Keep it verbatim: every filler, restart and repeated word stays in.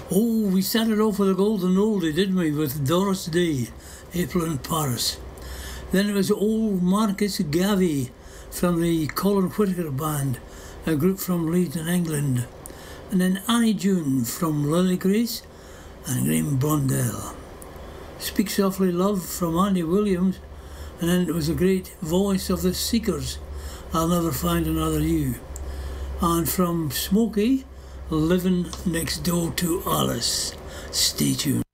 Oh, we started off with a golden oldie, didn't we, with Doris Day, April in Paris. Then it was old Marcus Garvey from the Colin Whitaker Band, a group from Leeds in England. And then Annie June from Lily Grace and Graham Blundell. Speak Softly Love from Andy Williams, and then it was a great voice of the Seekers, I'll Never Find Another You. And from Smokey, Living Next Door to Alice. Stay tuned.